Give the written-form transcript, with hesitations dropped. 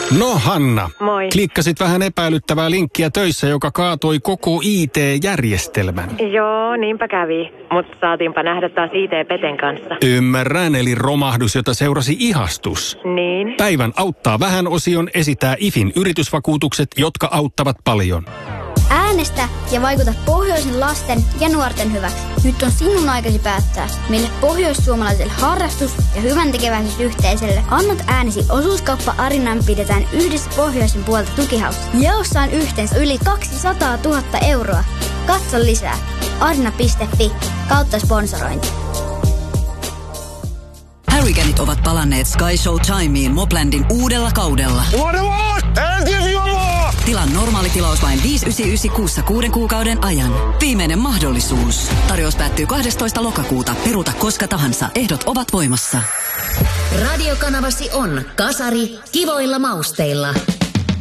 No Hanna, moi. Klikkasit vähän epäilyttävää linkkiä töissä, joka kaatoi koko IT-järjestelmän. Joo, niinpä kävi, mutta saatiinpa nähdä taas IT-peten kanssa. Ymmärrän, eli romahdus, jota seurasi ihastus. Niin. Päivän auttaa vähän -osion esitää IFin yritysvakuutukset, jotka auttavat paljon. Äänestä ja vaikuta pohjoisen lasten ja nuorten hyväksi. Nyt on sinun aikasi päättää, mille pohjoissuomalaiselle harrastus- ja hyväntekeväisyysyhteisölle annat äänesi. Osuuskauppa Arinan pidetään yhdessä pohjoisen puolta tukihaussa. Jaossa on yhteensä yli 200 000 euroa. Katso lisää arina.fi/sponsorointi. Hurricaneit ovat palanneet Sky Show Timeen Moplandin uudella kaudella. Tilaa normaali tilaus vain 5,99 kuussa 6 kuukauden ajan. Viimeinen mahdollisuus. Tarjous päättyy 12. lokakuuta. Peruuta koska tahansa. Ehdot ovat voimassa. Radiokanavasi on Kasari kivoilla mausteilla.